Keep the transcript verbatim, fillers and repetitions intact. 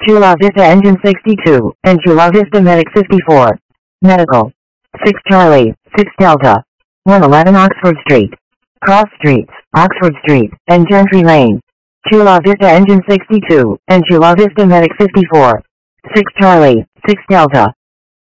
Chula Vista Engine sixty-two, and Chula Vista Medic fifty-four. Medical. six Charlie, six Delta. one eleven Oxford Street. Cross Streets, Oxford Street, and Gentry Lane. Chula Vista Engine sixty-two, and Chula Vista Medic fifty-four. six Charlie, six Delta.